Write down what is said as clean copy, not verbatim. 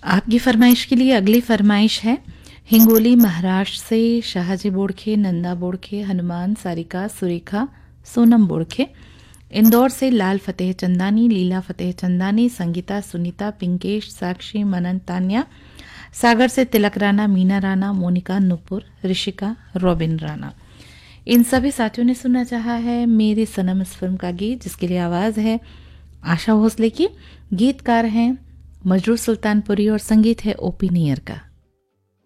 आपकी फरमाइश के लिए अगली फरमाइश है हिंगोली महाराष्ट्र से शाहजी बोड़खे, नंदा बोड़खे, हनुमान, सारिका, सुरेखा, सोनम बोड़खे। इंदौर से लाल फतेह चंदानी, लीला फतेह चंदानी, संगीता, सुनीता, पिंकेश, साक्षी, मनन, तान्या। सागर से तिलक राणा, मीना राणा, मोनिका, नुपुर, ऋषिका, रॉबिन राणा। इन सभी साथियों ने सुनना चाहा है मेरी सनम इस फिल्म का गीत, जिसके लिए आवाज है आशा भोसले की। गीतकार हैं मजरूर सुल्तानपुरी और संगीत है ओपी नैयर का।